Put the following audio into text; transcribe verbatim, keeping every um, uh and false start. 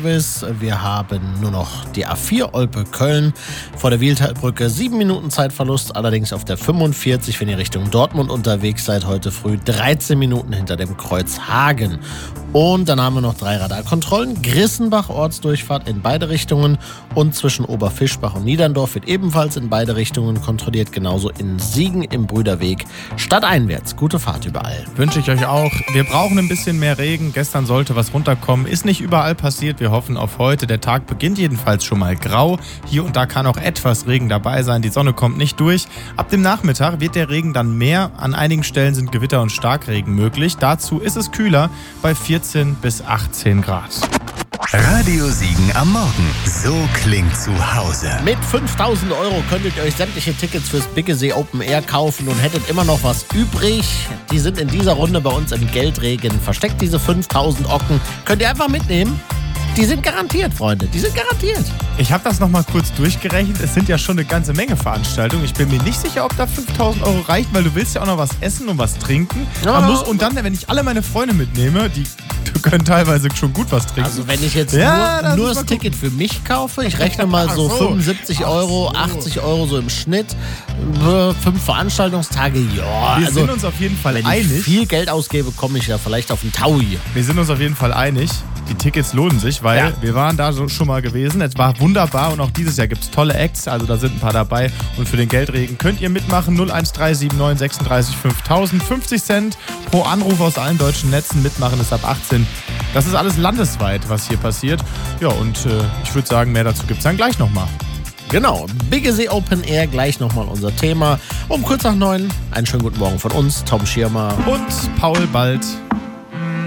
Service. Wir haben nur noch die A vier Olpe-Köln vor der Wiehltalbrücke. Sieben Minuten Zeitverlust, allerdings auf der fünfundvierzig, wenn ihr Richtung Dortmund unterwegs seid, heute früh dreizehn Minuten hinter dem Kreuz Hagen. Und dann haben wir noch drei Radarkontrollen. Grissenbach Ortsdurchfahrt in beide Richtungen und zwischen Oberfischbach und Niederndorf wird ebenfalls in beide Richtungen kontrolliert. Genauso in Siegen im Brüderweg stadteinwärts. Gute Fahrt überall. Wünsche ich euch auch. Wir brauchen ein bisschen mehr Regen. Gestern sollte was runterkommen. Ist nicht überall passiert. Wir hoffen auf heute. Der Tag beginnt jedenfalls schon mal grau. Hier und da kann auch etwas Regen dabei sein. Die Sonne kommt nicht durch. Ab dem Nachmittag wird der Regen dann mehr. An einigen Stellen sind Gewitter und Starkregen möglich. Dazu ist es kühler bei vierzehn bis achtzehn Grad. Radio Siegen am Morgen. So klingt zu Hause. Mit fünftausend Euro könntet ihr euch sämtliche Tickets fürs Biggesee Open Air kaufen und hättet immer noch was übrig. Die sind in dieser Runde bei uns im Geldregen versteckt, diese fünftausend Ocken. Könnt ihr einfach mitnehmen. Die sind garantiert, Freunde. Die sind garantiert. Ich habe das nochmal kurz durchgerechnet. Es sind ja schon eine ganze Menge Veranstaltungen. Ich bin mir nicht sicher, ob da fünftausend Euro reichen, weil du willst ja auch noch was essen und was trinken. Ja. Man muss, und dann, wenn ich alle meine Freunde mitnehme, die können teilweise schon gut was trinken. Also wenn ich jetzt Ja, nur, das nur ist das mal Ticket für mich kaufe, ich rechne mal so, Ach so. fünfundsiebzig Euro, Ach so. achtzig Euro so im Schnitt. Äh, Fünf Veranstaltungstage, ja. Wir also, sind uns auf jeden Fall wenn ich einig. viel Geld ausgebe, komme ich ja vielleicht auf einen Taui. Wir sind uns auf jeden Fall einig. Die Tickets lohnen sich, weil Ja. wir waren da so schon mal gewesen. Es war wunderbar und auch dieses Jahr gibt es tolle Acts. Also da sind ein paar dabei. Und für den Geldregen könnt ihr mitmachen. null eins drei sieben neun sechsunddreißig fünftausend. fünfzig Cent pro Anruf aus allen deutschen Netzen. Mitmachen ist ab achtzehn. Das ist alles landesweit, was hier passiert. Ja, und äh, ich würde sagen, mehr dazu gibt es dann gleich nochmal. Genau, Biggesee Open Air, gleich nochmal unser Thema. Um kurz nach neun, einen schönen guten Morgen von uns, Tom Schirmer. Und Paul Bald.